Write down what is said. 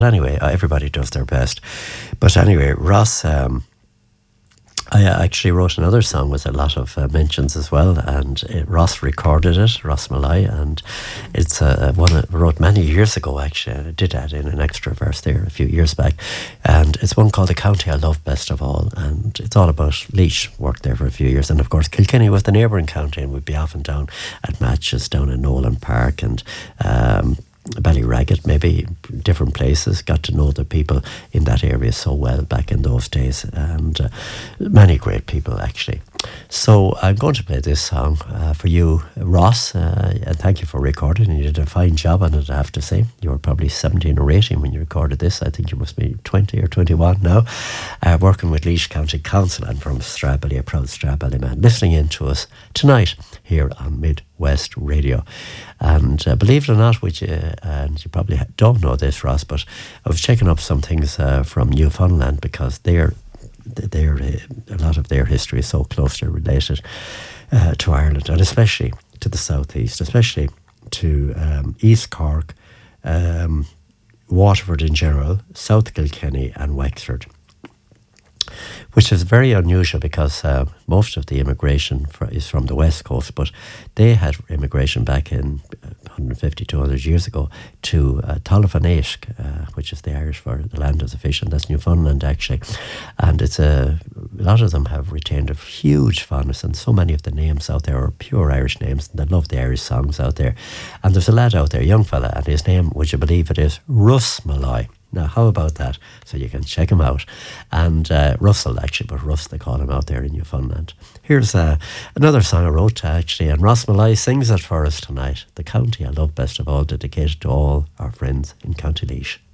Anyway, everybody does their best. But anyway, Ross, I actually wrote another song with a lot of mentions as well, and Ross recorded it, Ross Malloy, and it's one I wrote many years ago, actually. I did add in an extra verse there a few years back, and it's one called The County I Love Best of All, and it's all about Laois. Worked there for a few years, and of course Kilkenny was the neighbouring county, and we'd be often down at matches down in Nolan Park and Ballyraggett, maybe different places. Got to know the people in that area so well back in those days, and many great people actually. So I'm going to play this song for you, Ross, and thank you for recording. You did a fine job on it, I have to say. You were probably 17 or 18 when you recorded this. I think you must be 20 or 21 now, working with Laois County Council and from Stradbally, a proud Stradbally man, listening in to us tonight here on Midwest Radio. And believe it or not, and you probably don't know this, Ross, but I was checking up some things from Newfoundland, because a lot of their history is so closely related to Ireland, and especially to the southeast, especially to East Cork, Waterford in general, South Kilkenny and Wexford, which is very unusual because most of the immigration is from the west coast, but they had immigration back in 150, 200 years ago to Tullavaneisk, which is the Irish for the land of the fish, and that's Newfoundland actually. And it's a lot of them have retained a huge fondness, and so many of the names out there are pure Irish names, and they love the Irish songs out there. And there's a lad out there, a young fella, and his name, would you believe it, is Russ Malloy. Now, how about that? So you can check him out. And Russell, actually, but Russ, they call him out there in Newfoundland. Here's another song I wrote, actually, and Ross Malloy sings it for us tonight. The County I Love Best of All, dedicated to all our friends in County Laois.